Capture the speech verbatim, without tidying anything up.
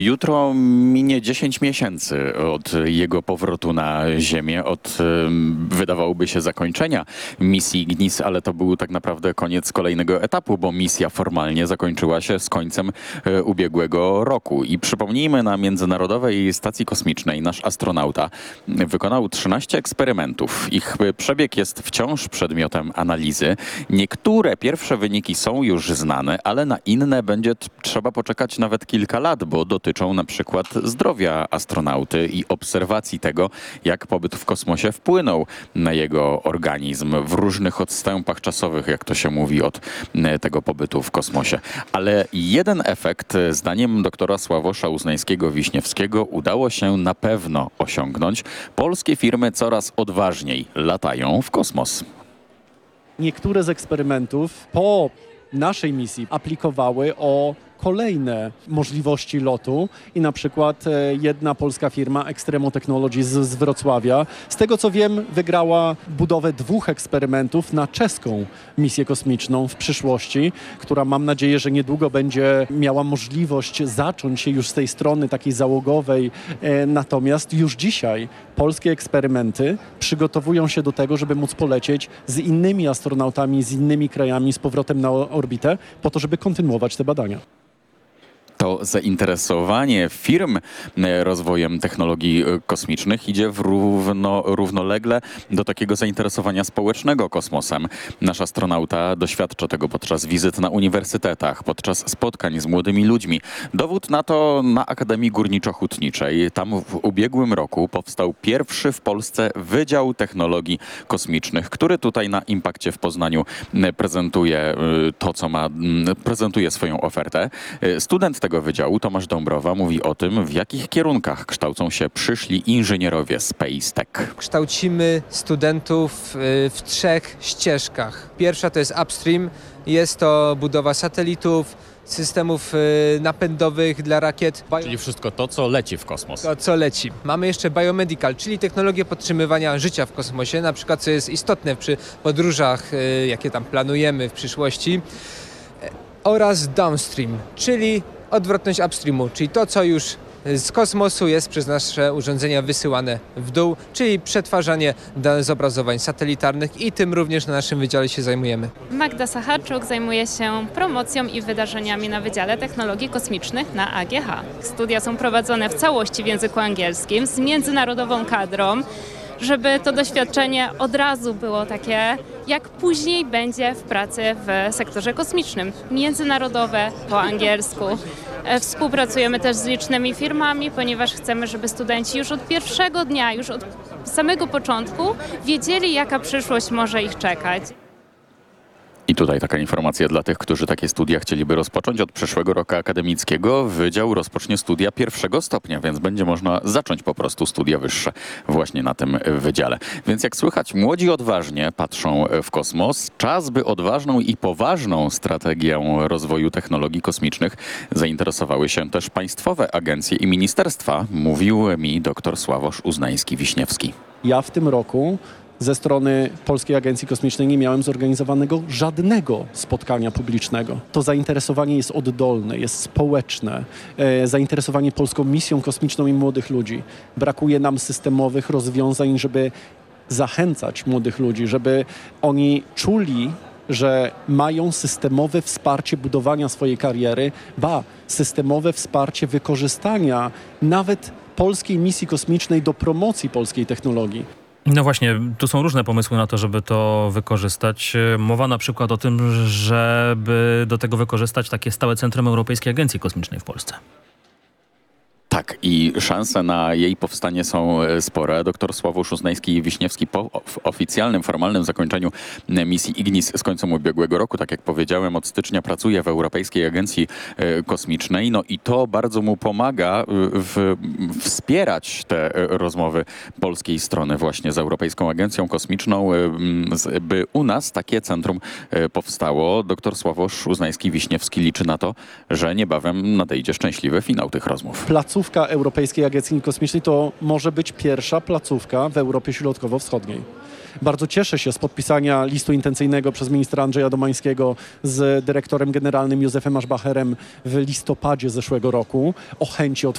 Jutro minie dziesięć miesięcy od jego powrotu na Ziemię, od ym, wydawałoby się zakończenia misji Ignis, ale to był tak naprawdę koniec kolejnego etapu, bo misja formalnie zakończyła się z końcem y, ubiegłego roku. I przypomnijmy, na Międzynarodowej Stacji Kosmicznej nasz astronauta wykonał trzynaście eksperymentów. Ich przebieg jest wciąż przedmiotem analizy. Niektóre pierwsze wyniki są już znane, ale na inne będzie t- trzeba poczekać nawet kilka lat, bo dotyczą na przykład zdrowia astronauty i obserwacji tego, jak pobyt w kosmosie wpłynął na jego organizm w różnych odstępach czasowych, jak to się mówi, od e, tego pobytu w kosmosie. Ale jeden efekt, e, zdaniem doktora Sławosza Uznańskiego-Wiśniewskiego, udało się na pewno osiągnąć. Polskie firmy coraz odważniej latają w kosmos. Niektóre z eksperymentów po naszej misji aplikowały o kolejne możliwości lotu i na przykład e, jedna polska firma Extremo Technologies z, z Wrocławia, z tego co wiem, wygrała budowę dwóch eksperymentów na czeską misję kosmiczną w przyszłości, która mam nadzieję, że niedługo będzie miała możliwość zacząć się już z tej strony takiej załogowej. E, natomiast już dzisiaj polskie eksperymenty przygotowują się do tego, żeby móc polecieć z innymi astronautami, z innymi krajami z powrotem na orbitę, po to, żeby kontynuować te badania. To zainteresowanie firm e, rozwojem technologii e, kosmicznych idzie w równo, równolegle do takiego zainteresowania społecznego kosmosem. Nasz astronauta doświadcza tego podczas wizyt na uniwersytetach, podczas spotkań z młodymi ludźmi. Dowód na to na Akademii Górniczo-Hutniczej. Tam w ubiegłym roku powstał pierwszy w Polsce Wydział Technologii Kosmicznych, który tutaj na Impakcie w Poznaniu e, prezentuje e, to, co ma, m, prezentuje swoją ofertę. E, Student tego wydziału, Tomasz Dąbrowa, mówi o tym, w jakich kierunkach kształcą się przyszli inżynierowie Space Tech. Kształcimy studentów y, w trzech ścieżkach. Pierwsza to jest upstream, jest to budowa satelitów, systemów y, napędowych dla rakiet. Bio- Czyli wszystko to, co leci w kosmos. To, co leci. Mamy jeszcze biomedical, czyli technologię podtrzymywania życia w kosmosie, na przykład co jest istotne przy podróżach, y, jakie tam planujemy w przyszłości. Y, oraz downstream, czyli odwrotność upstreamu, czyli to, co już z kosmosu jest przez nasze urządzenia wysyłane w dół, czyli przetwarzanie da- zobrazowań satelitarnych i tym również na naszym wydziale się zajmujemy. Magda Sacharczuk zajmuje się promocją i wydarzeniami na Wydziale Technologii Kosmicznych na A G H. Studia są prowadzone w całości w języku angielskim z międzynarodową kadrą, żeby to doświadczenie od razu było takie, jak później będzie w pracy w sektorze kosmicznym. Międzynarodowe po angielsku. E, Współpracujemy też z licznymi firmami, ponieważ chcemy, żeby studenci już od pierwszego dnia, już od samego początku wiedzieli, jaka przyszłość może ich czekać. I tutaj taka informacja dla tych, którzy takie studia chcieliby rozpocząć. Od przyszłego roku akademickiego wydział rozpocznie studia pierwszego stopnia, więc będzie można zacząć po prostu studia wyższe właśnie na tym wydziale. Więc jak słychać, młodzi odważnie patrzą w kosmos. Czas, by odważną i poważną strategią rozwoju technologii kosmicznych zainteresowały się też państwowe agencje i ministerstwa, mówił mi dr Sławosz Uznański-Wiśniewski. Ja w tym roku ze strony Polskiej Agencji Kosmicznej nie miałem zorganizowanego żadnego spotkania publicznego. To zainteresowanie jest oddolne, jest społeczne. E, zainteresowanie polską misją kosmiczną i młodych ludzi. Brakuje nam systemowych rozwiązań, żeby zachęcać młodych ludzi, żeby oni czuli, że mają systemowe wsparcie budowania swojej kariery, ba, systemowe wsparcie wykorzystania nawet polskiej misji kosmicznej do promocji polskiej technologii. No właśnie, tu są różne pomysły na to, żeby to wykorzystać. Mowa na przykład o tym, żeby do tego wykorzystać takie stałe Centrum Europejskiej Agencji Kosmicznej w Polsce. Tak, i szanse na jej powstanie są spore. Doktor Sławosz Uznański-Wiśniewski po w oficjalnym, formalnym zakończeniu misji Ignis z końcem ubiegłego roku, tak jak powiedziałem, od stycznia pracuje w Europejskiej Agencji Kosmicznej. No i to bardzo mu pomaga w, wspierać te rozmowy polskiej strony właśnie z Europejską Agencją Kosmiczną, by u nas takie centrum powstało. Doktor Sławosz Uznański-Wiśniewski liczy na to, że niebawem nadejdzie szczęśliwy finał tych rozmów. Placówka Europejskiej Agencji Kosmicznej to może być pierwsza placówka w Europie Środkowo-Wschodniej. Bardzo cieszę się z podpisania listu intencyjnego przez ministra Andrzeja Domańskiego z dyrektorem generalnym Józefem Aschbacherem w listopadzie zeszłego roku o chęci otwarcia